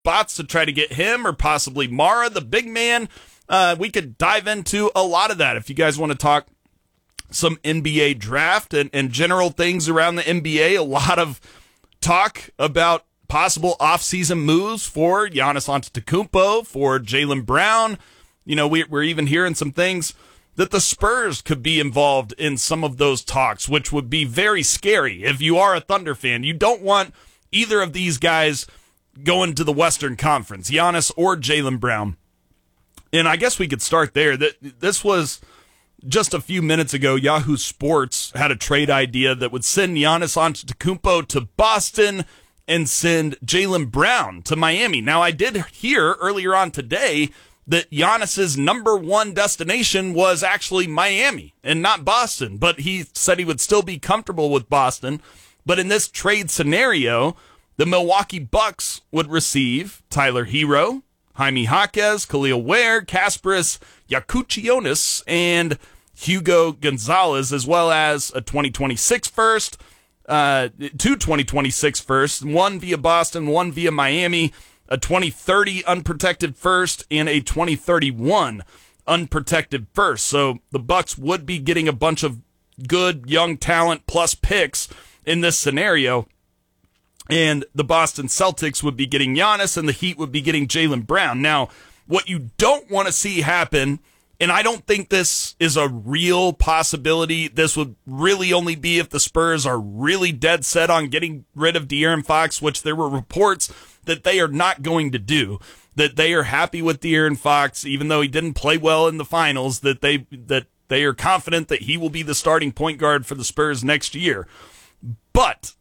spots to try to get him or possibly Mara, the big man. We could dive into a lot of that if you guys want to talk some NBA draft and general things around the NBA. A lot of talk about possible offseason moves for Giannis Antetokounmpo, for Jaylen Brown. You know, we're even hearing some things that the Spurs could be involved in some of those talks, which would be very scary. If you are a Thunder fan, you don't want either of these guys going to the Western Conference, Giannis or Jaylen Brown. And I guess we could start there. This was just a few minutes ago. Yahoo Sports had a trade idea that would send Giannis Antetokounmpo to Boston and send Jaylen Brown to Miami. Now, I did hear earlier on today that Giannis's number one destination was actually Miami and not Boston, but he said he would still be comfortable with Boston. But in this trade scenario, the Milwaukee Bucks would receive Tyler Hero, Jaime Jaquez, Khalil Ware, Kasparas Yakuchionis, and Hugo Gonzalez, as well as a 2026 first, two 2026 firsts, one via Boston, one via Miami, a 2030 unprotected first, and a 2031 unprotected first. So the Bucks would be getting a bunch of good young talent plus picks in this scenario. And the Boston Celtics would be getting Giannis, and the Heat would be getting Jaylen Brown. Now, what you don't want to see happen, and I don't think this is a real possibility, this would really only be if the Spurs are really dead set on getting rid of De'Aaron Fox, which there were reports that they are not going to do, that they are happy with De'Aaron Fox, even though he didn't play well in the finals, that they are confident that he will be the starting point guard for the Spurs next year. But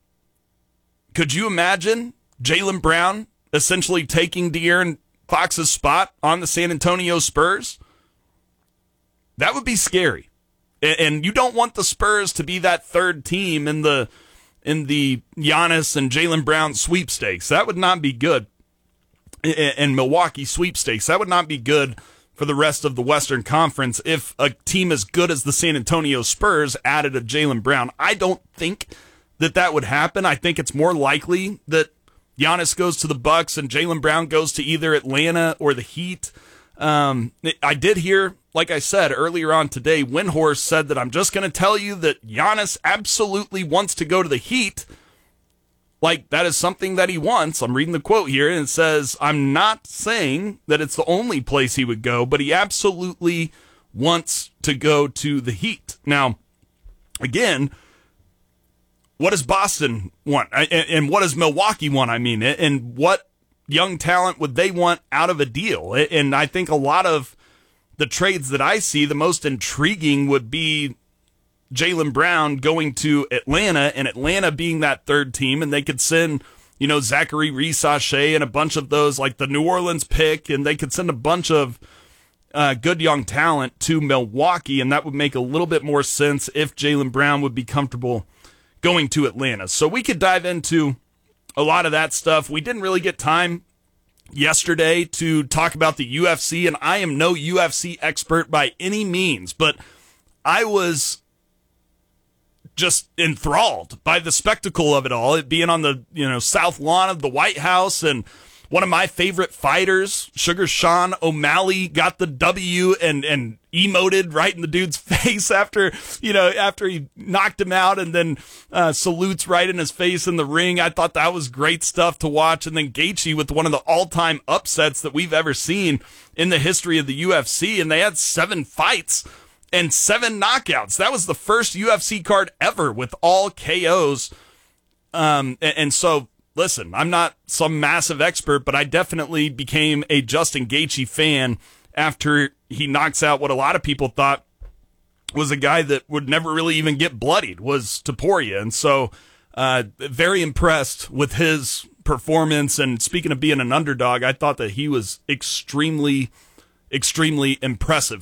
could you imagine Jaylen Brown essentially taking De'Aaron Fox's spot on the San Antonio Spurs? That would be scary. And you don't want the Spurs to be that third team in the Giannis and Jaylen Brown sweepstakes. That would not be good. And Milwaukee sweepstakes. That would not be good for the rest of the Western Conference if a team as good as the San Antonio Spurs added a Jaylen Brown. I don't think that would happen. I think it's more likely that Giannis goes to the Bucks and Jaylen Brown goes to either Atlanta or the Heat. I did hear, like I said earlier on today, Windhorst said that I'm just going to tell you that Giannis absolutely wants to go to the Heat. Like, that is something that he wants. I'm reading the quote here, and it says, I'm not saying that it's the only place he would go, but he absolutely wants to go to the Heat. Now, again, what does Boston want? And what does Milwaukee want, I mean? And what young talent would they want out of a deal? And I think a lot of the trades that I see, the most intriguing would be Jaylen Brown going to Atlanta, and Atlanta being that third team, and they could send, Zachary Reese-Sachet and a bunch of those, like the New Orleans pick, and they could send a bunch of good young talent to Milwaukee, and that would make a little bit more sense if Jaylen Brown would be comfortable going to Atlanta. So we could dive into a lot of that stuff. We didn't really get time yesterday to talk about the UFC, and I am no UFC expert by any means, but I was just enthralled by the spectacle of it all, it being on the south lawn of the White House, and one of my favorite fighters, Sugar Sean O'Malley, got the W and emoted right in the dude's face after he knocked him out, and then salutes right in his face in the ring. I thought that was great stuff to watch. And then Gaethje with one of the all-time upsets that we've ever seen in the history of the UFC, and they had 7 fights and 7 knockouts. That was the first UFC card ever with all KOs. And so, listen, I'm not some massive expert, but I definitely became a Justin Gaethje fan after he knocks out what a lot of people thought was a guy that would never really even get bloodied, was Topuria. And so, very impressed with his performance. And speaking of being an underdog, I thought that he was extremely impressive.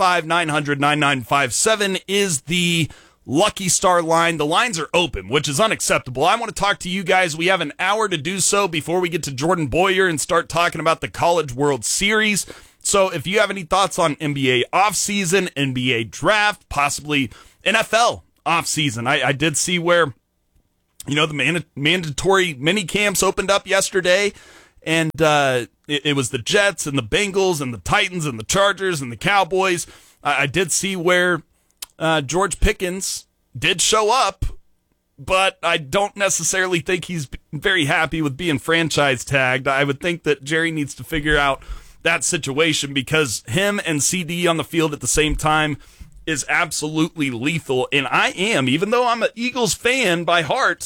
405-900-9957 is the Lucky Star line. The lines are open, which is unacceptable. I want to talk to you guys. We have an hour to do so before we get to Jordan Boyer and start talking about the College World Series. So if you have any thoughts on NBA offseason, NBA draft, possibly NFL offseason, I did see where, the mandatory mini camps opened up yesterday. and it was the Jets and the Bengals and the Titans and the Chargers and the Cowboys. I did see where George Pickens did show up, but I don't necessarily think he's very happy with being franchise tagged. I would think that Jerry needs to figure out that situation, because him and CD on the field at the same time is absolutely lethal. And I am, even though I'm an Eagles fan by heart,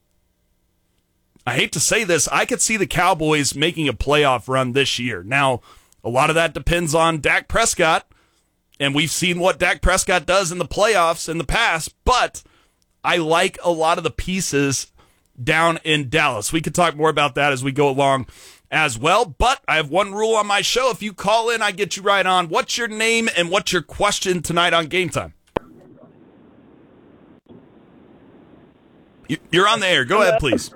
I hate to say this, I could see the Cowboys making a playoff run this year. Now, a lot of that depends on Dak Prescott, and we've seen what Dak Prescott does in the playoffs in the past, but I like a lot of the pieces down in Dallas. We could talk more about that as we go along as well, but I have one rule on my show. If you call in, I get you right on. What's your name and what's your question tonight on Game Time? You're on the air. Go ahead, please.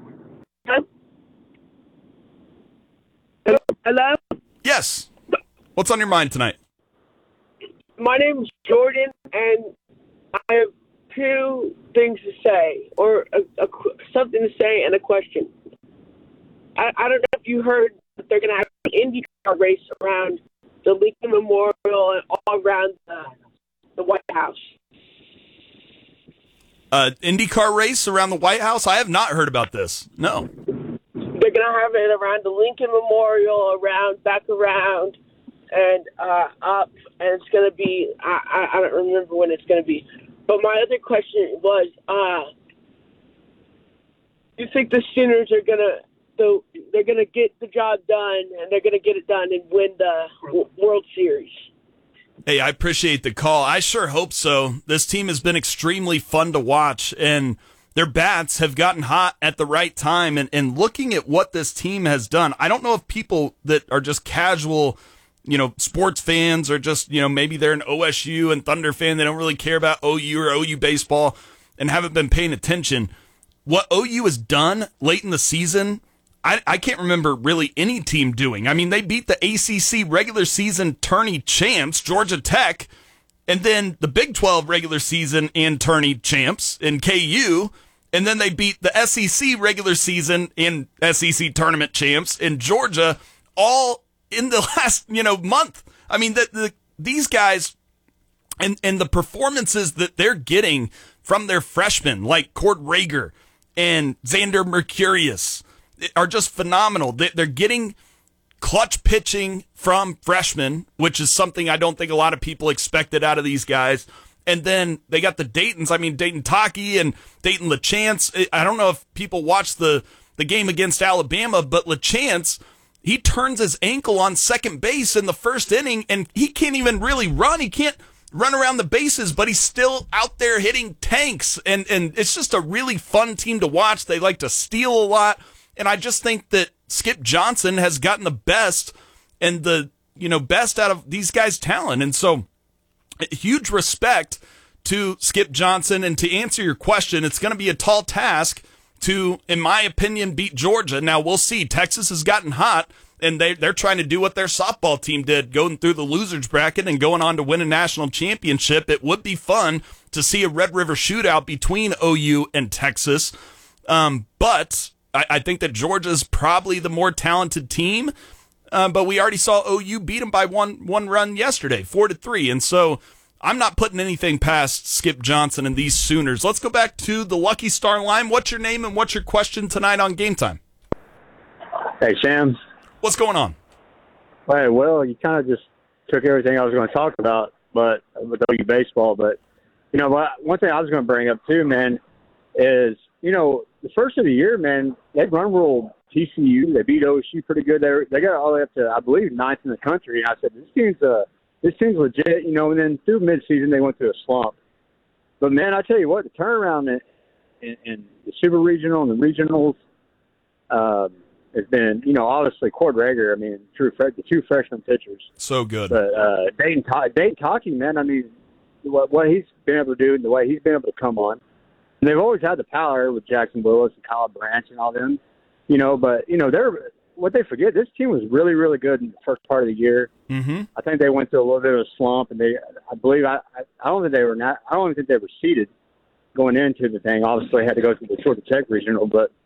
Hello? Yes. What's on your mind tonight? My name's Jordan, and I have two things to say, or something to say and a question. I don't know if you heard that they're going to have an IndyCar race around the Lincoln Memorial and all around the White House. IndyCar race around the White House? I have not heard about this. No. They're going to have it around the Lincoln Memorial, back around, and up, and it's going to be, I don't remember when it's going to be. But my other question was, do you think the Sooners are going to, they're going to get the job done, and they're going to get it done and win the World Series? Hey, I appreciate the call. I sure hope so. This team has been extremely fun to watch, and their bats have gotten hot at the right time. And looking at what this team has done, I don't know if people that are just casual, sports fans, or just, maybe they're an OSU and Thunder fan, they don't really care about OU or OU baseball and haven't been paying attention. What OU has done late in the season, I can't remember really any team doing. I mean, they beat the ACC regular season tourney champs, Georgia Tech, and then the Big 12 regular season and tourney champs in KU, and then they beat the SEC regular season and SEC tournament champs in Georgia, all in the last month. I mean, these guys and the performances that they're getting from their freshmen, like Cord Rager and Xander Mercurius, are just phenomenal. They're getting clutch pitching from freshmen, which is something I don't think a lot of people expected out of these guys. And then they got the Daytons. I mean, Dayton Taki and Dayton LaChance. I don't know if people watched the game against Alabama, but LaChance, he turns his ankle on second base in the first inning, and he can't even really run. He can't run around the bases, but he's still out there hitting tanks. And it's just a really fun team to watch. They like to steal a lot. And I just think that Skip Johnson has gotten the best and the best out of these guys' talent. And so huge respect to Skip Johnson. And to answer your question, it's going to be a tall task to, in my opinion, beat Georgia. Now, we'll see. Texas has gotten hot, and they're trying to do what their softball team did, going through the losers bracket and going on to win a national championship. It would be fun to see a Red River shootout between OU and Texas. But I think that Georgia's probably the more talented team, but we already saw OU beat them by one run yesterday, 4-3. And so I'm not putting anything past Skip Johnson and these Sooners. Let's go back to the Lucky Star line. What's your name and what's your question tonight on Game Time? Hey, Sam. What's going on? Hey, well, you kind of just took everything I was going to talk about, but with OU baseball. But one thing I was going to bring up too, man, is the first of the year, man, they run rule TCU. They beat OSU pretty good. They got all the way up to, I believe, ninth in the country. And I said, this team's legit, and then through midseason they went through a slump. But, man, I tell you what, the turnaround in the Super Regional and the regionals has been, obviously Cord Rager, I mean, the two freshman pitchers. So good. But Dayton Taki, man, I mean, what he's been able to do and the way he's been able to come on. And they've always had the power with Jackson Willis and Kyle Branch and all them, but, they're what they forget, this team was really, really good in the first part of the year. Mm-hmm. I think they went through a little bit of a slump, and I don't think they were seeded going into the thing. Obviously, they had to go through the Georgia Tech regional, but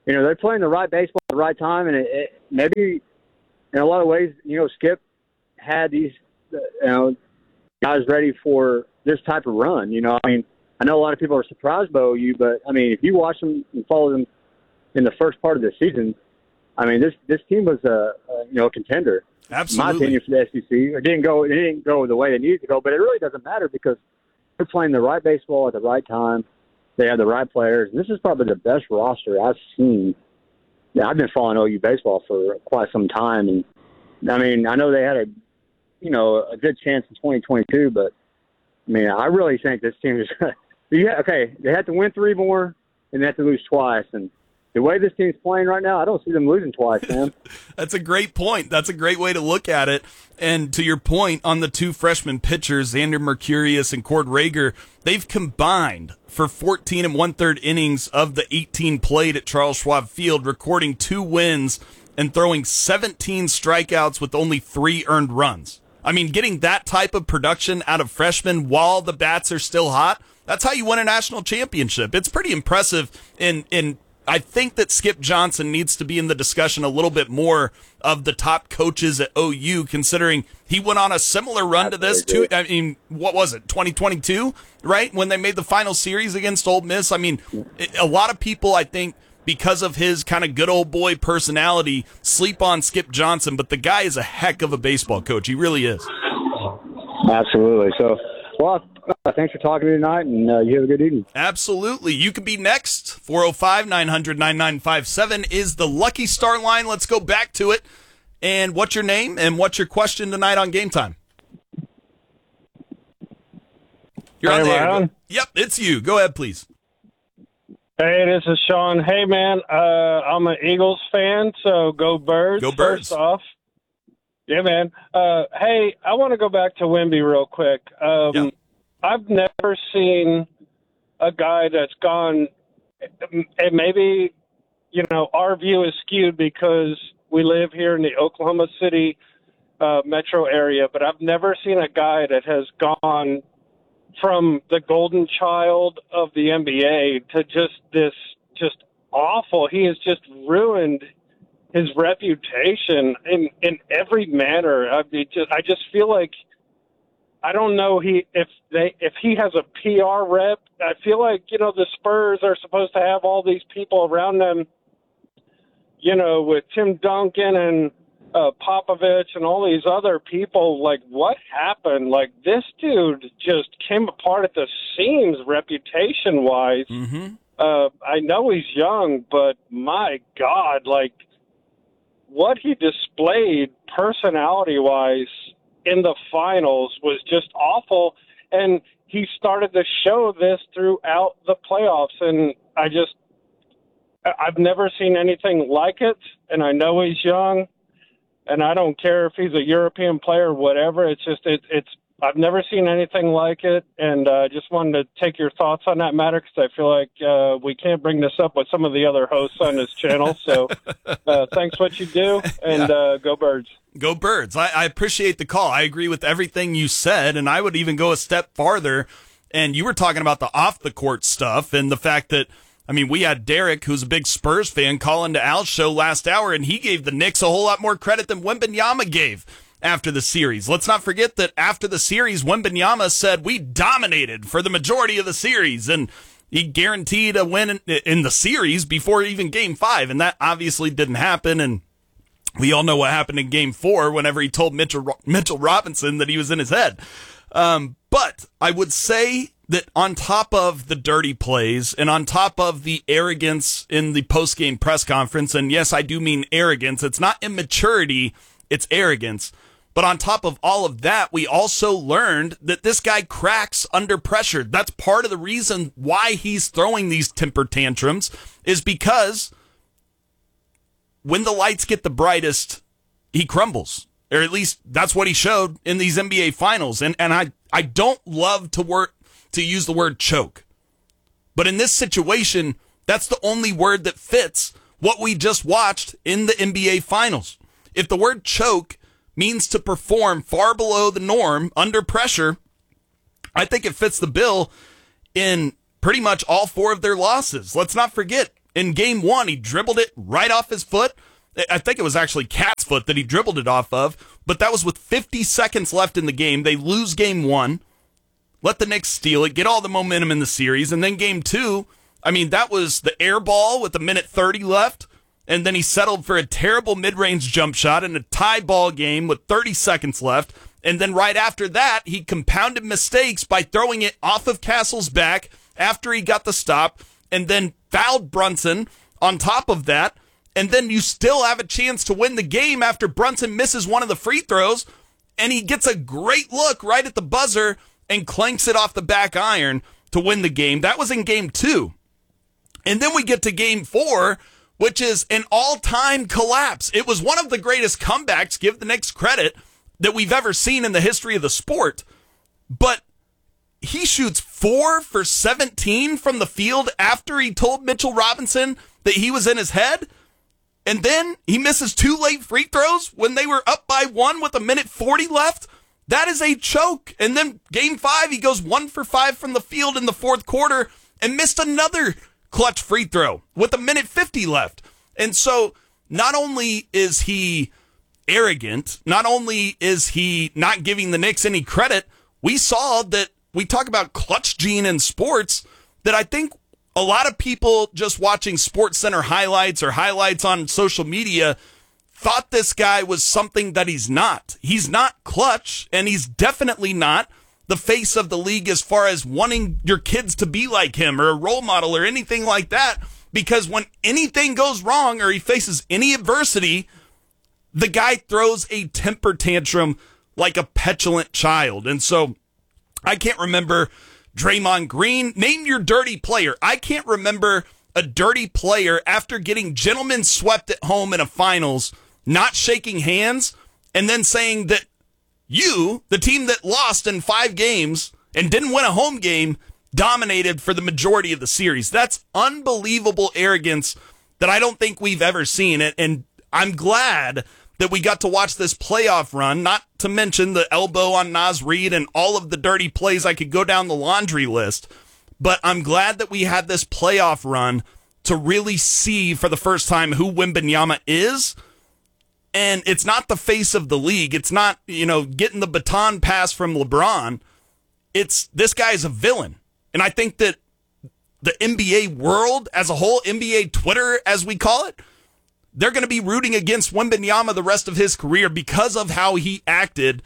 they're playing the right baseball at the right time, and it maybe in a lot of ways, Skip had these, guys ready for this type of run. I know a lot of people are surprised by OU, but if you watch them and follow them in the first part of the season, this team was a contender. Absolutely. In my opinion, for the SEC. It didn't go the way they needed to go, but it really doesn't matter because they're playing the right baseball at the right time. They have the right players. And this is probably the best roster I've seen. Yeah, I've been following OU baseball for quite some time, and I know they had a good chance in 2022, but I really think this team is. They have to win 3 more, and they have to lose twice, and the way this team's playing right now, I don't see them losing twice, man. That's a great point. That's a great way to look at it. And to your point on the 2 freshman pitchers, Xander Mercurius and Cord Rager, they've combined for 14 1/3 innings of the 18 played at Charles Schwab Field, recording 2 wins and throwing 17 strikeouts with only 3 earned runs. Getting that type of production out of freshmen while the bats are still hot, that's how you win a national championship. It's pretty impressive, and I think that Skip Johnson needs to be in the discussion a little bit more of the top coaches at OU, considering he went on a similar run to this too. What was it, 2022, right? When they made the final series against Ole Miss. A lot of people, I think, because of his kind of good old boy personality, sleep on Skip Johnson, but the guy is a heck of a baseball coach. He really is. Absolutely. So, thanks for talking to me tonight, and you have a good evening. Absolutely. You could be next. 405-900-9957 is the Lucky Star line. Let's go back to it. And what's your name and what's your question tonight on Game Time? You're on the air. Yep, it's you. Go ahead, please. Hey, this is Sean. Hey, man, I'm an Eagles fan, so go Birds. Go Birds. First off. Yeah, man. Hey, I want to go back to Wemby real quick. Yep. I've never seen a guy that's gone, and maybe, our view is skewed because we live here in the Oklahoma City metro area, but I've never seen a guy that has gone from the golden child of the NBA to just awful. He has just ruined his reputation in every manner. I just feel like, I don't know if he has a PR rep. I feel like, the Spurs are supposed to have all these people around them, with Tim Duncan and Popovich and all these other people. Like, what happened? Like, this dude just came apart at the seams reputation-wise. Mm-hmm. I know he's young, but my God, like, what he displayed personality-wise in the finals was just awful, and he started to show this throughout the playoffs, and I've never seen anything like it, and I know he's young, and I don't care if he's a European player or whatever. It's just I've never seen anything like it, and I just wanted to take your thoughts on that matter because I feel like we can't bring this up with some of the other hosts on this channel. So thanks for what you do, and go Birds. Go Birds. I appreciate the call. I agree with everything you said, and I would even go a step farther. And you were talking about the off-the-court stuff and the fact that, we had Derek, who's a big Spurs fan, call into Al's show last hour, and he gave the Knicks a whole lot more credit than Wembanyama gave after the series. Let's not forget that after the series, Wembanyama said, we dominated for the majority of the series, and he guaranteed a win in the series before even Game 5, and that obviously didn't happen, and we all know what happened in Game 4 whenever he told Mitchell Robinson that he was in his head. But I would say that on top of the dirty plays and on top of the arrogance in the post-game press conference, and yes, I do mean arrogance, it's not immaturity, it's arrogance. But on top of all of that, we also learned that this guy cracks under pressure. That's part of the reason why he's throwing these temper tantrums, is because when the lights get the brightest, he crumbles. Or at least that's what he showed in these NBA finals. And I don't love to use the word choke. But in this situation, that's the only word that fits what we just watched in the NBA finals. If the word choke means to perform far below the norm under pressure, I think it fits the bill in pretty much all 4 of their losses. Let's not forget, In game one, he dribbled it right off his foot. I think it was actually Cat's foot that he dribbled it off of, but that was with 50 seconds left in the game. They lose game one, let the Knicks steal it, get all the momentum in the series, and then game two, I mean, that was the air ball with a minute 30 left, and then he settled for a terrible mid-range jump shot in a tie ball game with 30 seconds left, and then right after that, he compounded mistakes by throwing it off of Castle's back after he got the stop, and then fouled Brunson on top of that, and then you still have a chance to win the game after Brunson misses one of the free throws, and he gets a great look right at the buzzer and clanks it off the back iron to win the game. That was in game two. And then we get to game four, which is an all-time collapse. It was one of the greatest comebacks, give the Knicks credit, that we've ever seen in the history of the sport. But he shoots 4 for 17 from the field after he told Mitchell Robinson that he was in his head. And then he misses 2 late free throws when they were up by 1 with a minute 40 left. That is a choke. And then game 5, he goes 1 for 5 from the field in the fourth quarter and missed another clutch free throw with a minute 50 left. And so not only is he arrogant, not only is he not giving the Knicks any credit, we saw that we talk about clutch gene in sports, that I think a lot of people just watching SportsCenter highlights or highlights on social media thought this guy was something that he's not. He's not clutch, and he's definitely not the face of the league as far as wanting your kids to be like him or a role model or anything like that, because when anything goes wrong or he faces any adversity, the guy throws a temper tantrum like a petulant child. And so I can't remember Draymond Green. Name your dirty player. I can't remember a dirty player after getting gentlemen swept at home in a finals, not shaking hands, and then saying that you, the team that lost in 5 games and didn't win a home game, dominated for the majority of the series. That's unbelievable arrogance that I don't think we've ever seen. And I'm glad that we got to watch this playoff run, not to mention the elbow on Naz Reid and all of the dirty plays. I could go down the laundry list, but I'm glad that we had this playoff run to really see for the first time who Wembanyama is. And it's not the face of the league. It's not, getting the baton pass from LeBron. It's this guy is a villain. And I think that the NBA world as a whole, NBA Twitter, as we call it, they're going to be rooting against Wembanyama the rest of his career because of how he acted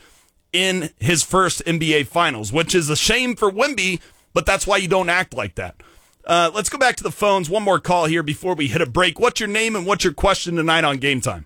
in his first NBA Finals, which is a shame for Wemby, but that's why you don't act like that. Let's go back to the phones. One more call here before we hit a break. What's your name and what's your question tonight on Game Time?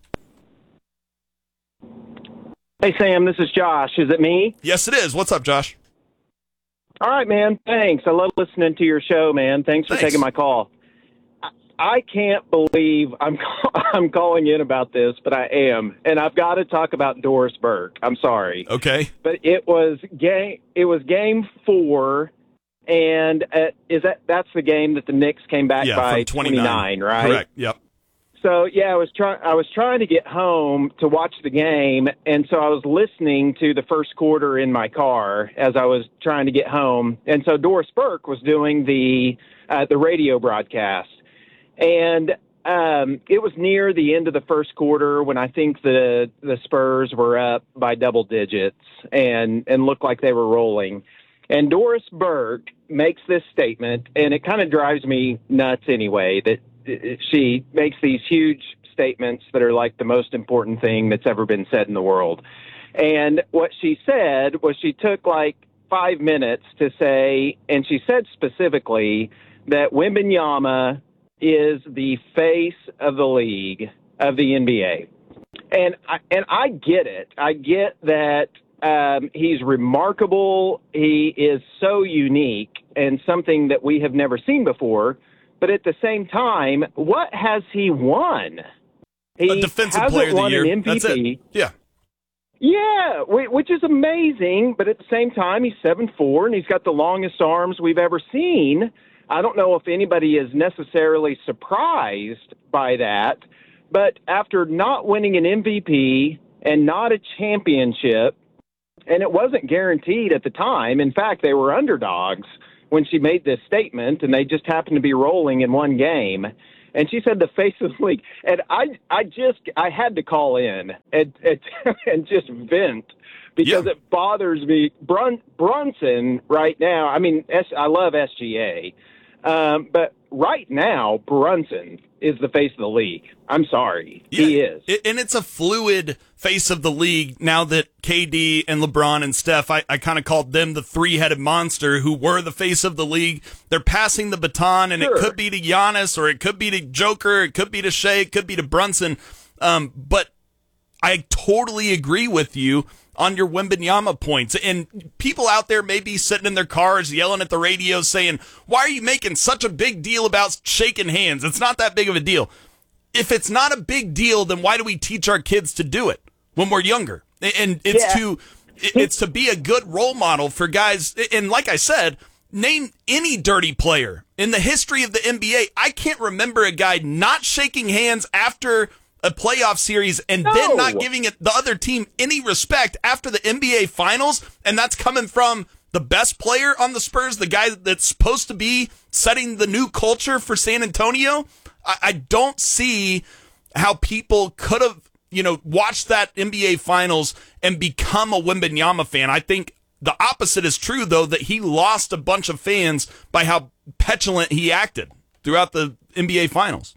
Hey, Sam, this is Josh. Is it me? Yes, it is. What's up, Josh? All right, man. Thanks. I love listening to your show, man. Thanks for taking my call. I can't believe I'm calling in about this, but I am. And I've got to talk about Doris Burke. I'm sorry. Okay. But it was game 4, and that's the game that the Knicks came back by 29, right? Correct. Yep. So yeah, I was trying to get home to watch the game, and so I was listening to the first quarter in my car as I was trying to get home. And so Doris Burke was doing the radio broadcast, and it was near the end of the first quarter when I think the Spurs were up by double digits and looked like they were rolling. And Doris Burke makes this statement, and it kind of drives me nuts anyway, that she makes these huge statements that are like the most important thing that's ever been said in the world. And what she said was she took like 5 minutes to say, and she said specifically that Wembanyama is the face of the league, of the NBA. And I get it. I get that he's remarkable. He is so unique and something that we have never seen before. But at the same time, what has he won? He a defensive player of the year. An MVP. That's it. Yeah. Yeah, which is amazing. But at the same time, he's 7'4", and he's got the longest arms we've ever seen. I don't know if anybody is necessarily surprised by that. But after not winning an MVP and not a championship, and it wasn't guaranteed at the time. In fact, they were underdogs when she made this statement, and they just happened to be rolling in one game. And she said the face of the league. And I had to call in and just vent because it bothers me. Brunson right now, I mean, I love SGA, but right now, Brunson is the face of the league. I'm sorry. Yeah, he is. And it's a fluid face of the league now that KD and LeBron and Steph, I kind of called them the three-headed monster who were the face of the league. They're passing the baton, and it could be to Giannis, or it could be to Joker, it could be to Shea, it could be to Brunson. But I totally agree with you on your Wembanyama points. And people out there may be sitting in their cars yelling at the radio saying, why are you making such a big deal about shaking hands? It's not that big of a deal. If it's not a big deal, then why do we teach our kids to do it when we're younger? And it's to be a good role model for guys. And like I said, name any dirty player in the history of the NBA. I can't remember a guy not shaking hands after a playoff series and then not giving it the other team any respect after the NBA Finals, and that's coming from the best player on the Spurs, the guy that's supposed to be setting the new culture for San Antonio. I don't see how people could have, watched that NBA Finals and become a Wembanyama fan. I think the opposite is true, though, that he lost a bunch of fans by how petulant he acted throughout the NBA Finals.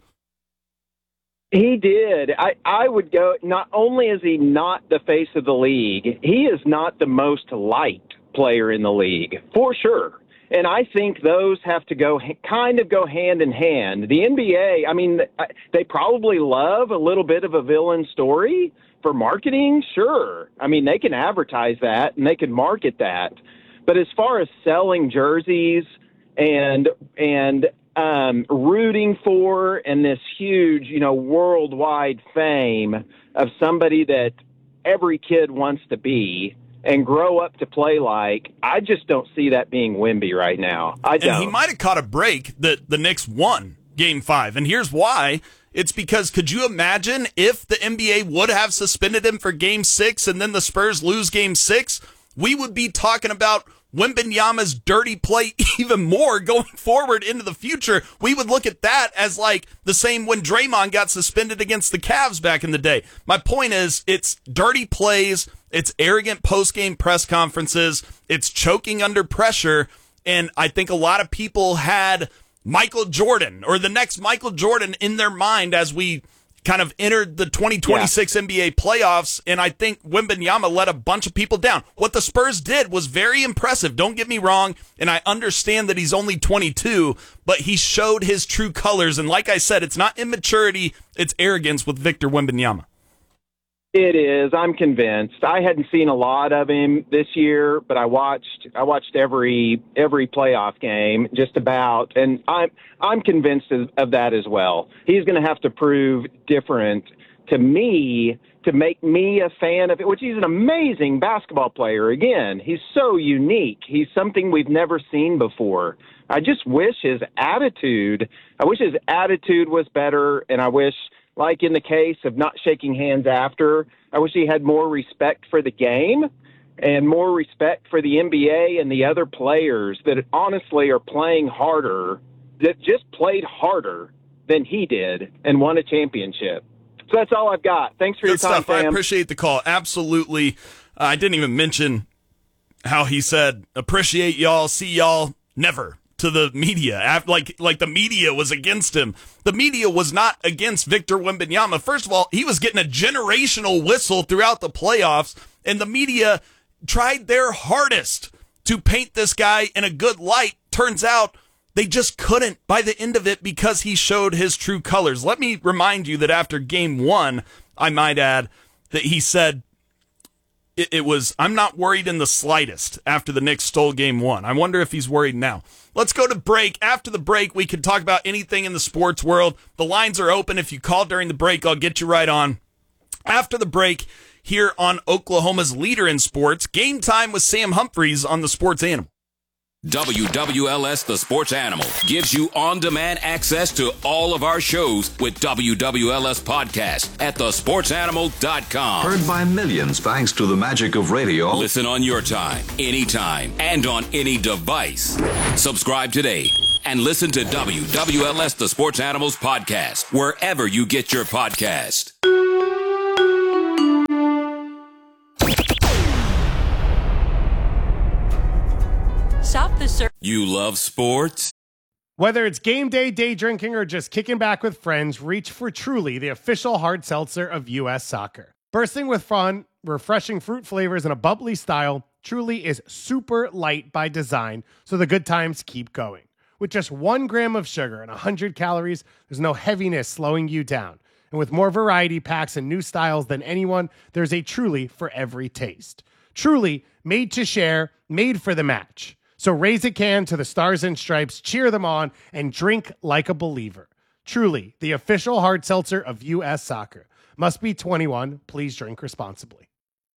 He did. I would go, not only is he not the face of the league, he is not the most liked player in the league, for sure. And I think those have to go hand in hand. The NBA, I mean, they probably love a little bit of a villain story for marketing, sure. I mean, they can advertise that and they can market that. But as far as selling jerseys and rooting for and this huge, worldwide fame of somebody that every kid wants to be and grow up to play like, I just don't see that being Wemby right now. I don't. And he might have caught a break that the Knicks won Game 5. And here's why. It's because, could you imagine if the NBA would have suspended him for Game 6 and then the Spurs lose Game 6? We would be talking about Wembanyama's dirty play even more going forward into the future. We would look at that as like the same when Draymond got suspended against the Cavs back in the day. My point is, it's dirty plays, it's arrogant post-game press conferences, it's choking under pressure, and I think a lot of people had Michael Jordan or the next Michael Jordan in their mind as we kind of entered the 2026 NBA playoffs, and I think Wembanyama let a bunch of people down. What the Spurs did was very impressive, don't get me wrong, and I understand that he's only 22, but he showed his true colors, and like I said, it's not immaturity, it's arrogance with Victor Wembanyama. It is. I'm convinced. I hadn't seen a lot of him this year, but I watched every playoff game just about, and I'm convinced of that as well. He's going to have to prove different to me to make me a fan of it, which he's an amazing basketball player. Again, he's so unique. He's something we've never seen before. I just wish his attitude was better, and I wish, like in the case of not shaking hands after, I wish he had more respect for the game and more respect for the NBA and the other players that honestly are playing harder, that just played harder than he did and won a championship. So that's all I've got. Thanks for your time, stuff. Sam. I appreciate the call. Absolutely. I didn't even mention how he said, appreciate y'all, see y'all, never. To the media, like the media was against him. The media was not against Victor Wembanyama. First of all, he was getting a generational whistle throughout the playoffs, and the media tried their hardest to paint this guy in a good light. Turns out they just couldn't by the end of it because he showed his true colors. Let me remind you that after Game 1, I might add, that he said, it was, I'm not worried in the slightest after the Knicks stole Game 1. I wonder if he's worried now. Let's go to break. After the break, we can talk about anything in the sports world. The lines are open. If you call during the break, I'll get you right on. After the break, here on Oklahoma's leader in sports, Game Time with Sam Humphreys on the Sports Animal. WWLS The Sports Animal gives you on-demand access to all of our shows with WWLS Podcast at thesportsanimal.com. Heard by millions thanks to the magic of radio. Listen on your time, anytime, and on any device. Subscribe today and listen to WWLS The Sports Animals podcast wherever you get your podcast. Shop the You love sports? Whether it's game day, day drinking, or just kicking back with friends, reach for Truly, the official hard seltzer of U.S. Soccer. Bursting with fun, refreshing fruit flavors, and a bubbly style, Truly is super light by design, so the good times keep going. With just 1 gram of sugar and 100 calories, there's no heaviness slowing you down. And with more variety packs and new styles than anyone, there's a Truly for every taste. Truly, made to share, made for the match. So raise a can to the Stars and Stripes, cheer them on, and drink like a believer. Truly, the official hard seltzer of U.S. Soccer. Must be 21. Please drink responsibly.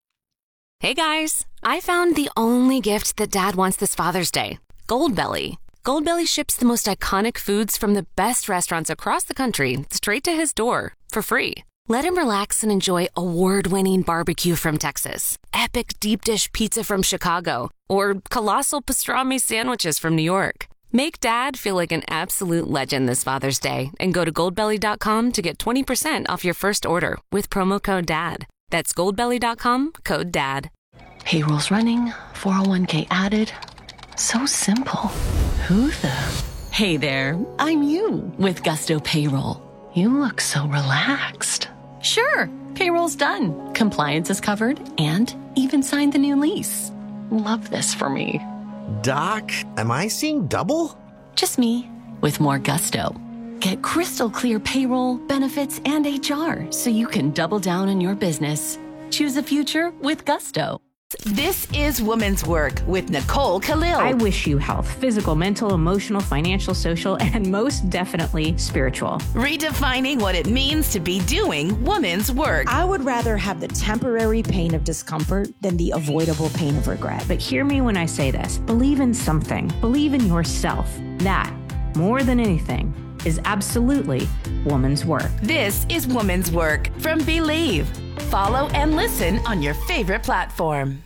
Hey guys, I found the only gift that Dad wants this Father's Day. Goldbelly. Goldbelly ships the most iconic foods from the best restaurants across the country straight to his door for free. Let him relax and enjoy award-winning barbecue from Texas, epic deep dish pizza from Chicago, or colossal pastrami sandwiches from New York. Make Dad feel like an absolute legend this Father's Day and go to goldbelly.com to get 20% off your first order with promo code DAD. That's goldbelly.com, code DAD. Payroll's running, 401k added. So simple. Who the? Hey there, I'm you with Gusto Payroll. You look so relaxed. Sure, payroll's done. Compliance is covered and even signed the new lease. Love this for me. Doc, am I seeing double? Just me with more gusto. Get crystal clear payroll, benefits, and HR so you can double down on your business. Choose a future with Gusto. This is Women's Work with Nicole Khalil. I wish you health, physical, mental, emotional, financial, social, and most definitely spiritual. Redefining what it means to be doing women's work. I would rather have the temporary pain of discomfort than the avoidable pain of regret. But hear me when I say this. Believe in something. Believe in yourself. That, more than anything, is absolutely woman's work. This is Woman's Work from Believe. Follow and listen on your favorite platform.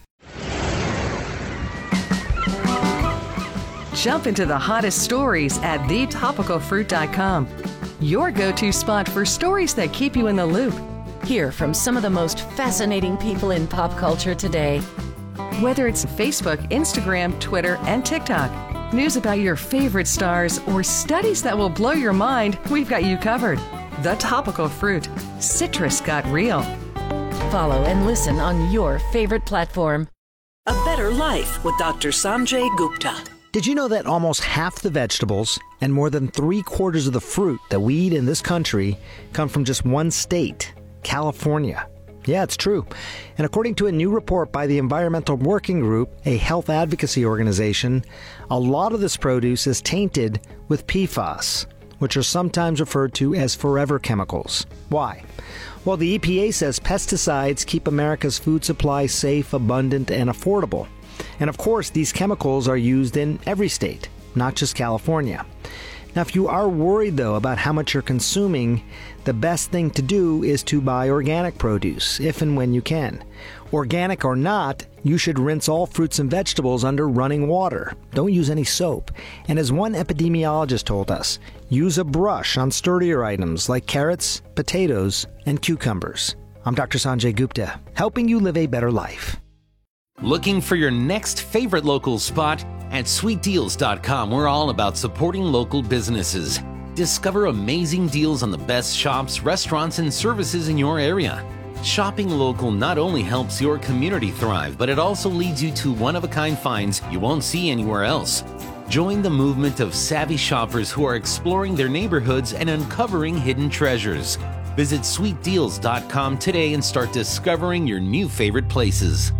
Jump into the hottest stories at thetopicalfruit.com. Your go-to spot for stories that keep you in the loop. Hear from some of the most fascinating people in pop culture today. Whether it's Facebook, Instagram, Twitter, and TikTok, news about your favorite stars, or studies that will blow your mind, we've got you covered. The Topical Fruit. Citrus got real. Follow and listen on your favorite platform. A Better Life with Dr. Sanjay Gupta. Did you know that almost half the vegetables and more than 3/4 of the fruit that we eat in this country come from just one state, California? Yeah, it's true. And according to a new report by the Environmental Working Group, a health advocacy organization, a lot of this produce is tainted with PFAS, which are sometimes referred to as forever chemicals. Why? Well, the EPA says pesticides keep America's food supply safe, abundant, and affordable. And of course, these chemicals are used in every state, not just California. Now, if you are worried, though, about how much you're consuming, the best thing to do is to buy organic produce, if and when you can. Organic or not, you should rinse all fruits and vegetables under running water. Don't use any soap. And as one epidemiologist told us, use a brush on sturdier items like carrots, potatoes, and cucumbers. I'm Dr. Sanjay Gupta, helping you live a better life. Looking for your next favorite local spot? At sweetdeals.com, we're all about supporting local businesses. Discover amazing deals on the best shops, restaurants, and services in your area. Shopping local not only helps your community thrive, but it also leads you to one-of-a-kind finds you won't see anywhere else. Join the movement of savvy shoppers who are exploring their neighborhoods and uncovering hidden treasures. Visit sweetdeals.com today and start discovering your new favorite places.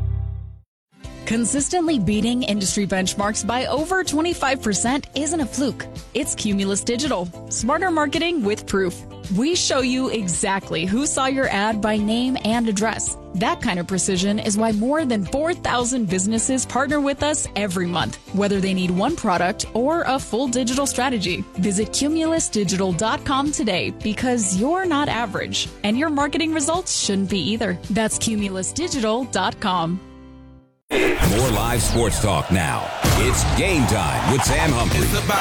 Consistently beating industry benchmarks by over 25% isn't a fluke. It's Cumulus Digital. Smarter marketing with proof. We show you exactly who saw your ad by name and address. That kind of precision is why more than 4,000 businesses partner with us every month, whether they need one product or a full digital strategy. Visit cumulusdigital.com today because you're not average, and your marketing results shouldn't be either. That's cumulusdigital.com. More live sports talk now. It's Game Time with Sam Humphrey. It's about